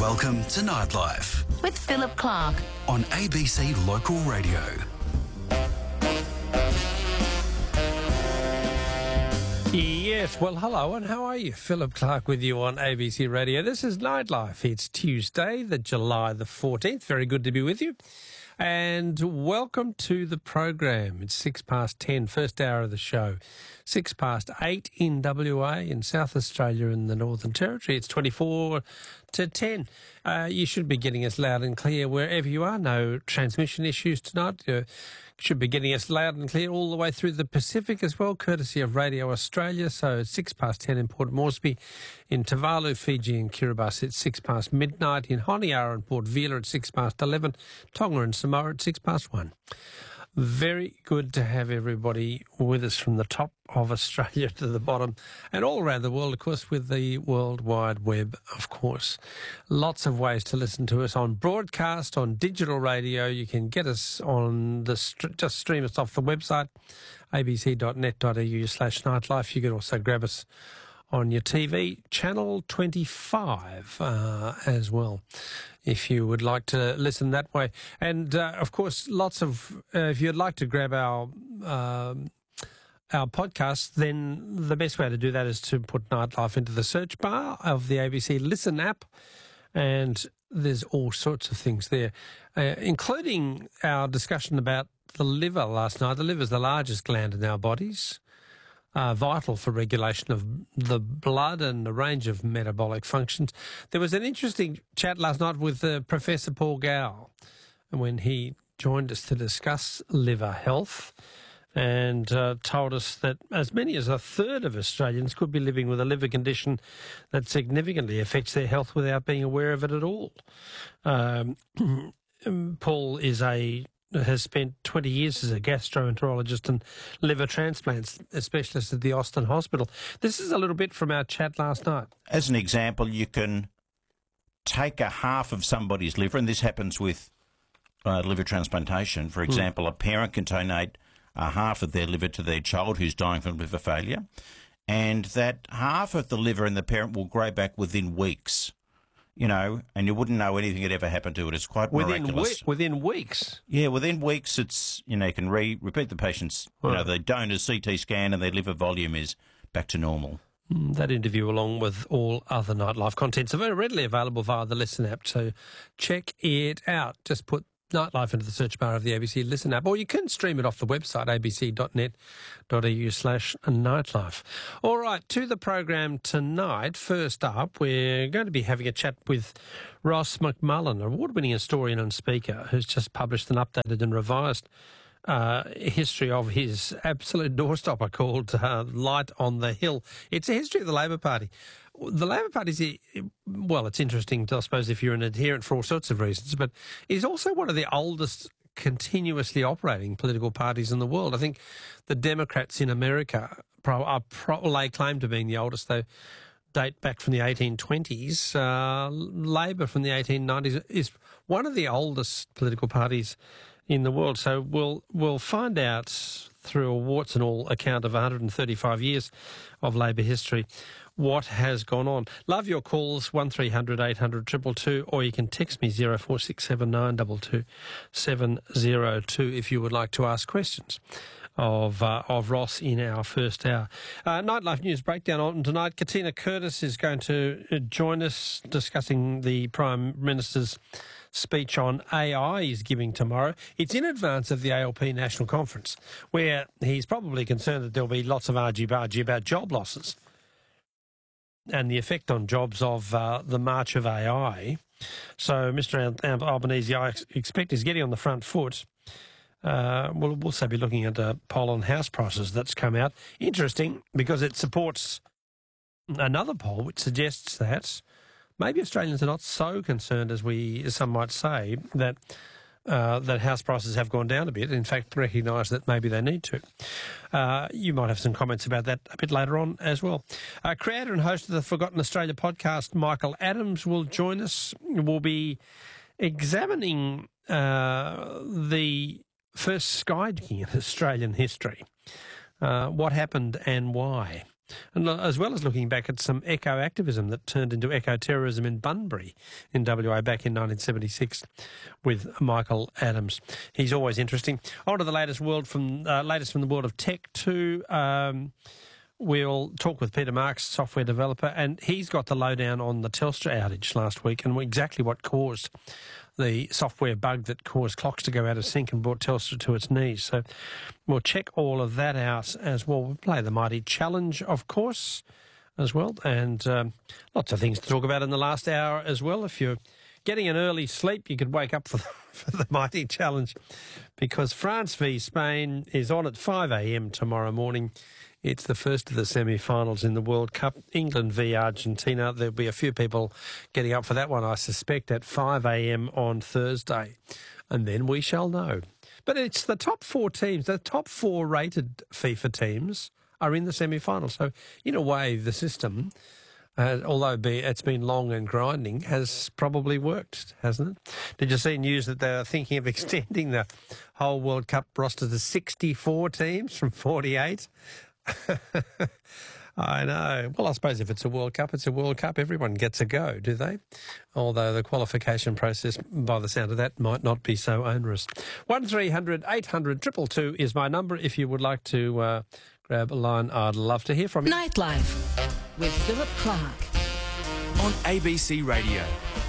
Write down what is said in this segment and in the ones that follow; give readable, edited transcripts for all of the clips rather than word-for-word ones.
Welcome to Nightlife with Philip Clark on ABC Local Radio. Yes, well, hello, and how are you? Philip Clark with you on ABC Radio. This is Nightlife. It's Tuesday, July the 14th. Very good to be with you. And welcome to the program. It's 10:06, first hour of the show. 8:06 in WA, in South Australia, in the Northern Territory. It's 24 to 10. You should be getting us loud and clear wherever you are. No transmission issues tonight. You should be getting us loud and clear all the way through the Pacific as well, courtesy of Radio Australia. So it's 10:06 in Port Moresby, in Tuvalu, Fiji and Kiribati. It's 10:06 midnight in Honiara and Port Vila at 11:06, Tonga and Samoa at 1:06. Very good to have everybody with us from the top of Australia to the bottom and all around the world, of course, with the World Wide Web, of course. Lots of ways to listen to us on broadcast, on digital radio. You can get us on just stream us off the website, abc.net.au/nightlife. You can also grab us on your TV, Channel 25 as well, if you would like to listen that way. And, of course, lots of, if you'd like to grab our podcast, then the best way to do that is to put Nightlife into the search bar of the ABC Listen app, and there's all sorts of things there, including our discussion about the liver last night. The liver is the largest gland in our bodies. Vital for regulation of the blood and a range of metabolic functions. There was an interesting chat last night with Professor Paul Gow when he joined us to discuss liver health and told us that as many as a third of Australians could be living with a liver condition that significantly affects their health without being aware of it at all. Paul has spent 20 years as a gastroenterologist and liver transplant specialist at the Austin Hospital. This is a little bit from our chat last night. As an example, you can take a half of somebody's liver, and this happens with liver transplantation. For example, a parent can donate a half of their liver to their child who's dying from liver failure, and that half of the liver in the parent will grow back within weeks. You know, and you wouldn't know anything had ever happened to it. It's quite miraculous. Within weeks? Yeah, within weeks, it's, you know, you can repeat the patient's, the donor's CT scan and their liver volume is back to normal. That interview, along with all other Nightlife contents, are very readily available via the Listen app, so check it out. Just put Nightlife into the search bar of the ABC Listen app, or you can stream it off the website, abc.net.au/nightlife. All right, to the program tonight. First up, we're going to be having a chat with Ross McMullen, award-winning historian and speaker, who's just published an updated and revised history of his absolute doorstopper called Light on the Hill. It's a history of the Labor Party. The Labor Party is, well, it's interesting, I suppose, if you're an adherent for all sorts of reasons, but it's also one of the oldest continuously operating political parties in the world. I think the Democrats in America lay claim to being the oldest. They date back from the 1820s. Labor from the 1890s is one of the oldest political parties in the world. So we'll find out through a warts and all account of 135 years of Labor history what has gone on. Love your calls, 1300 800 222, or you can text me 0467 922 702 if you would like to ask questions of Ross in our first hour. Nightlife News Breakdown on tonight. Katina Curtis is going to join us discussing the Prime Minister's speech on AI he's giving tomorrow. It's in advance of the ALP National Conference, where he's probably concerned that there'll be lots of argy-bargy about job losses and the effect on jobs of the march of AI. So Mr. Albanese, I expect, is getting on the front foot. We'll also be looking at a poll on house prices that's come out. Interesting, because it supports another poll which suggests that maybe Australians are not so concerned as some might say that house prices have gone down a bit. In fact, recognise that maybe they need to. You might have some comments about that a bit later on as well. Creator and host of the Forgotten Australia podcast, Michael Adams, will join us. We'll be examining the first skydigging in Australian history. What happened and why. and as well as looking back at some eco-activism that turned into eco-terrorism in Bunbury in WA back in 1976 with Michael Adams. He's always interesting. On to the latest from the world of tech too. We'll talk with Peter Marks, software developer, and he's got the lowdown on the Telstra outage last week and exactly what caused the software bug that caused clocks to go out of sync and brought Telstra to its knees. So we'll check all of that out as well. We'll play the Mighty Challenge, of course, as well, and lots of things to talk about in the last hour as well. If you're getting an early sleep, you could wake up for the Mighty Challenge, because France v Spain is on at 5 a.m. tomorrow morning. It's the first of the semi-finals in the World Cup. England v Argentina. There'll be a few people getting up for that one, I suspect, at 5 a.m. on Thursday. And then we shall know. But it's the top four teams, the top four rated FIFA teams are in the semi-finals. So, in a way, the system, although it's been long and grinding, has probably worked, hasn't it? Did you see news that they're thinking of extending the whole World Cup roster to 64 teams from 48? I know. Well, I suppose if it's a World Cup, it's a World Cup. Everyone gets a go, do they? Although the qualification process, by the sound of that, might not be so onerous. 1300 800 222 is my number. If you would like to grab a line, I'd love to hear from you. Nightlife with Philip Clark On ABC Radio.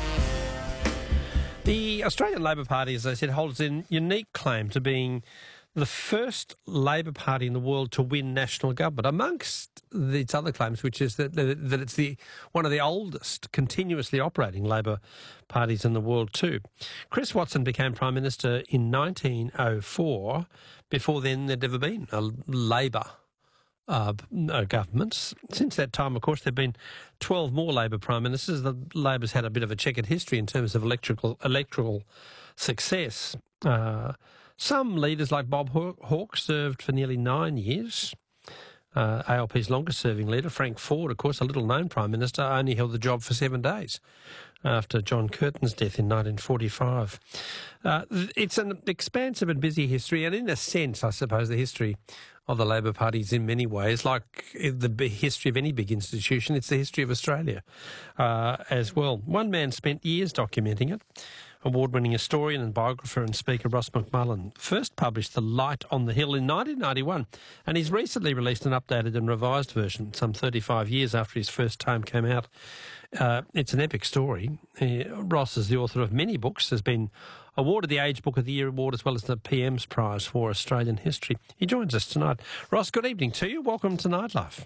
The Australian Labor Party, as I said, holds a unique claim to being the first Labor Party in the world to win national government, amongst its other claims, which is that it's one of the oldest continuously operating Labor parties in the world too. Chris Watson became Prime Minister in 1904. Before then, there'd never been a Labor government. Since that time, of course, there have been 12 more Labor Prime Ministers. The Labor's had a bit of a checkered history in terms of electoral success. Some leaders like Bob Hawke served for nearly 9 years. ALP's longest-serving leader, Frank Ford, of course, a little-known Prime Minister, only held the job for 7 days after John Curtin's death in 1945. It's an expansive and busy history, and in a sense, I suppose, the history of the Labor Party is in many ways like the history of any big institution. It's the history of Australia as well. One man spent years documenting it. Award-winning historian and biographer and speaker Ross McMullen first published The Light on the Hill in 1991, and he's recently released an updated and revised version some 35 years after his first tome came out. It's an epic story. Ross is the author of many books, has been awarded the Age Book of the Year award as well as the PM's Prize for Australian History. He joins us tonight. Ross, good evening to you. Welcome to Nightlife.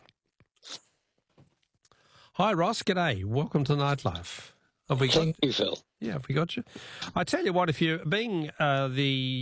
Hi, Ross. G'day. Welcome to Nightlife. Thank you, Phil. Yeah, have we got you? I tell you what, if you're being the